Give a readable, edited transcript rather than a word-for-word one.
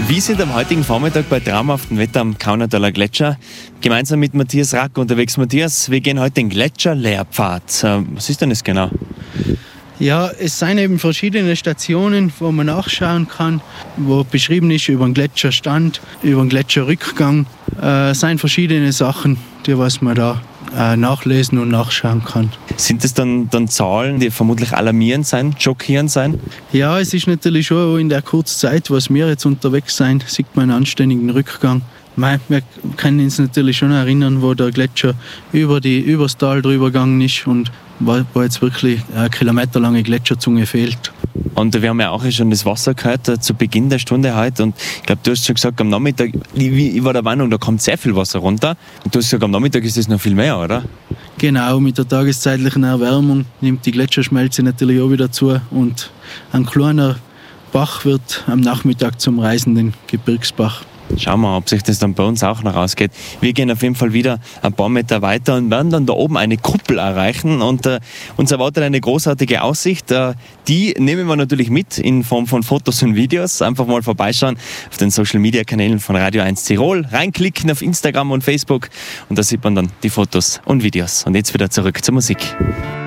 Wir sind am heutigen Vormittag bei traumhaftem Wetter am Kaunertaler Gletscher. Gemeinsam mit Matthias Rack unterwegs. Matthias, wir gehen heute den Gletscherlehrpfad. Was ist denn das genau? Ja, es sind eben verschiedene Stationen, wo man nachschauen kann, wo beschrieben ist über den Gletscherstand, über den Gletscherrückgang. Es sind verschiedene Sachen, die was man da nachlesen und nachschauen kann. Sind das dann Zahlen, die vermutlich alarmierend sein, schockierend sein? Ja, es ist natürlich schon in der kurzen Zeit, was wir jetzt unterwegs sind, sieht man einen anständigen Rückgang. Wir können uns natürlich schon erinnern, wo der Gletscher übers Tal drüber gegangen ist und wo jetzt wirklich eine kilometerlange Gletscherzunge fehlt. Und wir haben ja auch schon das Wasser gehört zu Beginn der Stunde heute. Und ich glaube, du hast schon gesagt, am Nachmittag, ich war der Meinung, da kommt sehr viel Wasser runter. Und du hast gesagt, am Nachmittag ist es noch viel mehr, oder? Genau, mit der tageszeitlichen Erwärmung nimmt die Gletscherschmelze natürlich auch wieder zu. Und ein kleiner Bach wird am Nachmittag zum reißenden Gebirgsbach. Schauen wir, ob sich das dann bei uns auch noch ausgeht. Wir gehen auf jeden Fall wieder ein paar Meter weiter und werden dann da oben eine Kuppel erreichen. Und uns erwartet eine großartige Aussicht. Die nehmen wir natürlich mit in Form von Fotos und Videos. Einfach mal vorbeischauen auf den Social-Media-Kanälen von Radio 1 Tirol. Reinklicken auf Instagram und Facebook und da sieht man dann die Fotos und Videos. Und jetzt wieder zurück zur Musik.